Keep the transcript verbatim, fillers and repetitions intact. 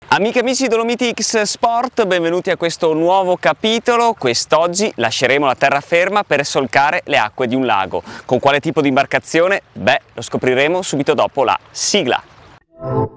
Amiche e amici di Dolomiti X Sport, benvenuti a questo nuovo capitolo. Quest'oggi lasceremo la terraferma per solcare le acque di un lago. Con quale tipo di imbarcazione? Beh, lo scopriremo subito dopo la sigla.